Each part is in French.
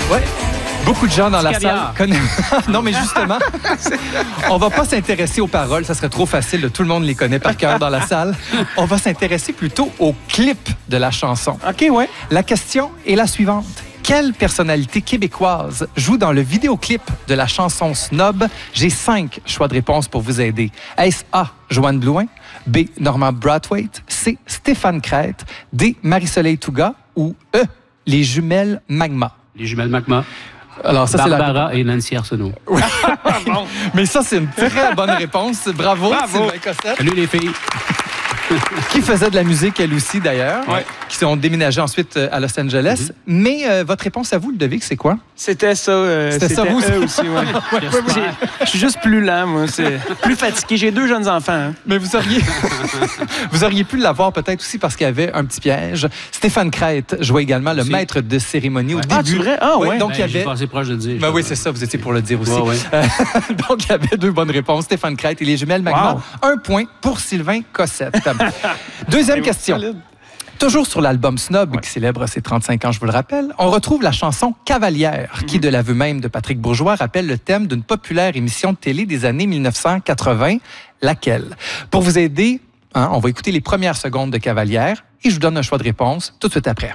Ouais. Beaucoup de gens dans la caviar. salle connaissent. Non, mais justement, on va pas s'intéresser aux paroles. Ça serait trop facile. Tout le monde les connaît par cœur dans la salle. On va s'intéresser plutôt au clip de la chanson. OK, ouais. La question est la suivante. Quelle personnalité québécoise joue dans le vidéoclip de la chanson Snob? J'ai 5 choix de réponse pour vous aider. Est-ce A, Joanne Blouin, B, Norman Brathwaite, C, Stéphane Crête, D, Marie-Soleil Touga ou E, les jumelles Magma? Les jumelles Magma. Alors, ça, Barbara et Nancy Arsenault. Mais ça, c'est une très bonne réponse. Bravo. Sylvain Cossette. Salut les filles. Qui faisait de la musique, elle aussi, d'ailleurs. Ouais. Qui sont déménagés ensuite à Los Angeles. Mais votre réponse à vous, Ludovic, c'est quoi? C'était ça. C'était ça, vous aussi, ouais. Je suis juste plus lent, moi. C'est plus fatigué. J'ai 2 jeunes enfants. Hein. Mais vous auriez pu l'avoir peut-être aussi parce qu'il y avait un petit piège. Stéphane Crête jouait également le maître de cérémonie au début. Ah, c'est vrai? Ah, ouais. Donc, il y J'ai avait... pas assez proche de le dire. Ben oui, c'est ça, vous étiez pour le dire aussi. Ouais. Donc, il y avait 2 bonnes réponses. Stéphane Crête et les jumelles Magma. Wow. 1 point pour Sylvain Cossette. Deuxième question. Solide. Toujours sur l'album Snob, qui célèbre ses 35 ans, je vous le rappelle, on retrouve la chanson Cavalière, qui, de l'aveu même de Patrick Bourgeois, rappelle le thème d'une populaire émission de télé des années 1980. Laquelle? Pour vous aider, on va écouter les premières secondes de Cavalière et je vous donne un choix de réponse tout de suite après.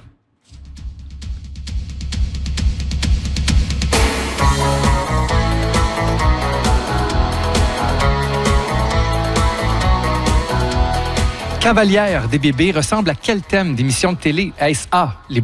Cavalière des bébés ressemble à quel thème d'émission de télé? Est-ce A, les